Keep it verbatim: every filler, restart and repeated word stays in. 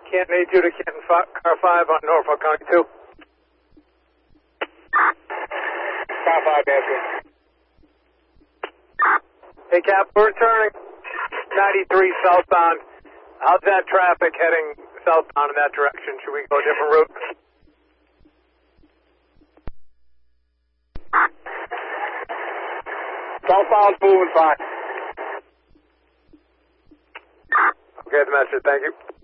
Can't need you to Canton fi- car five on Norfolk County two. Car five, answer. Hey, Cap, we're turning ninety-three southbound. How's that traffic heading southbound in that direction? Should we go a different route? Southbound's moving fine. Okay, the message. Thank you.